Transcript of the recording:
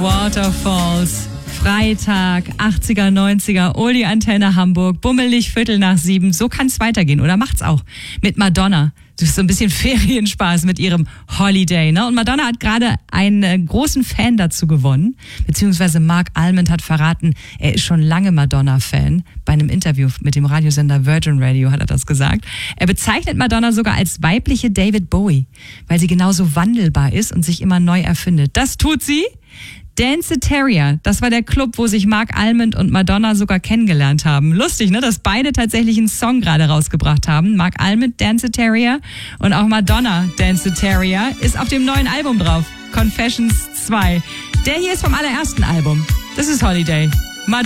Waterfalls. Freitag, 80er, 90er, Oldie Antenne Hamburg, bummelig 6:45. So kann es weitergehen, oder macht's auch. Mit Madonna. Das ist so ein bisschen Ferienspaß mit ihrem Holiday, ne? Und Madonna hat gerade einen großen Fan dazu gewonnen, beziehungsweise Mark Almond hat verraten, er ist schon lange Madonna-Fan. Bei einem Interview mit dem Radiosender Virgin Radio hat er das gesagt. Er bezeichnet Madonna sogar als weibliche David Bowie, weil sie genauso wandelbar ist und sich immer neu erfindet. Das tut sie. Danceteria, das war der Club, wo sich Mark Almond und Madonna sogar kennengelernt haben. Lustig, ne, dass beide tatsächlich einen Song gerade rausgebracht haben. Mark Almond, Danceteria, und auch Madonna, Danceteria, ist auf dem neuen Album drauf. Confessions 2. Der hier ist vom allerersten Album. Das ist Holiday.